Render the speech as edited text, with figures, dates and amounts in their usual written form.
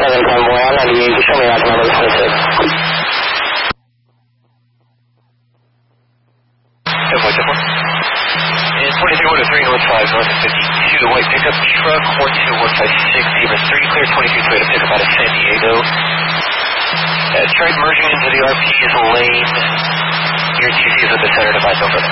Convoy, I'm 98, just show me that number 26. And 23-103 North 5, north of 52, white pickup truck, 42156, Zebra 3, clear 22 Toyota pickup out of San Diego. Tried merging into the RP's lane. Your TC is with the center device, over.